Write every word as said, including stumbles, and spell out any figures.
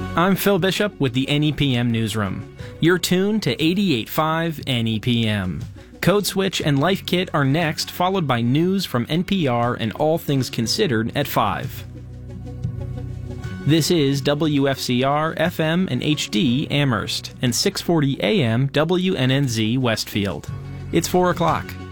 I'm Phil Bishop with the N E P M Newsroom. You're tuned to eighty-eight point five N E P M. Code Switch and Life Kit are next, followed by news from N P R and All Things Considered at five. This is W F C R F M and H D Amherst and six forty A M W N N Z Westfield. It's four o'clock.